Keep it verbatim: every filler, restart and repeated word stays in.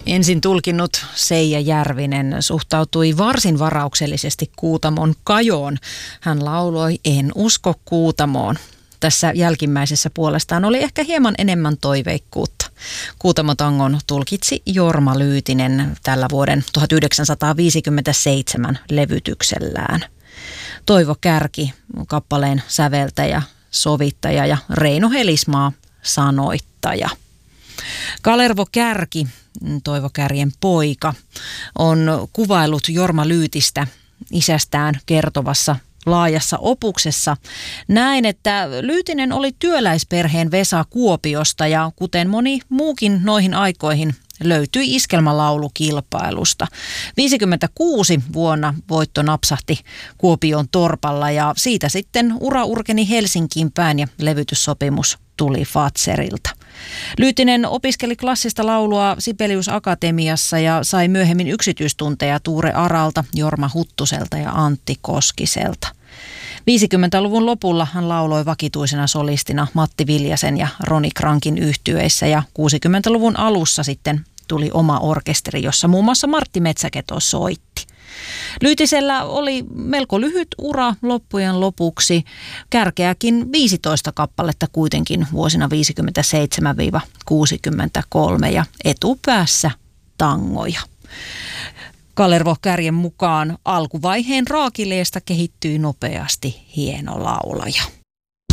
Ensin tulkinnut Seija Järvinen suhtautui varsin varauksellisesti Kuutamon kajoon. Hän lauloi "En usko Kuutamoon". Tässä jälkimmäisessä puolestaan oli ehkä hieman enemmän toiveikkuutta. Kuutamotangon tulkitsi Jorma Lyytinen tällä vuoden tuhatyhdeksänsataaviisikymmentäseitsemän levytyksellään. Toivo Kärki, kappaleen säveltäjä, sovittaja ja Reino Helismaa, sanoittaja. Kalervo Kärki, Toivo Kärjen poika, on kuvaillut Jorma Lyytistä isästään kertovassa laajassa opuksessa. Näin, että Lyytinen oli työläisperheen Vesa Kuopiosta ja kuten moni muukin noihin aikoihin löytyi iskelmälaulukilpailusta. viisikymmentäkuusi vuonna voitto napsahti Kuopion torpalla ja siitä sitten ura urkeni Helsinkiin päin ja levytyssopimus tuli Fazerilta. Lyytinen opiskeli klassista laulua Sibelius Akatemiassa ja sai myöhemmin yksityistunteja Tuure Aralta, Jorma Huttuselta ja Antti Koskiselta. viisikymmentäluvun lopulla hän lauloi vakituisena solistina Matti Viljasen ja Roni Krankin yhtyeissä ja kuusikymmentäluvun alussa sitten tuli oma orkesteri, jossa muun muassa Martti Metsäketo soitti. Lyytisellä oli melko lyhyt ura loppujen lopuksi, kärkeäkin viisitoista kappaletta kuitenkin vuosina viisikymmentäseitsemän kuusikymmentäkolme ja etupäässä tangoja. Kalervo Kärjen mukaan alkuvaiheen raakileesta kehittyi nopeasti hieno laulaja.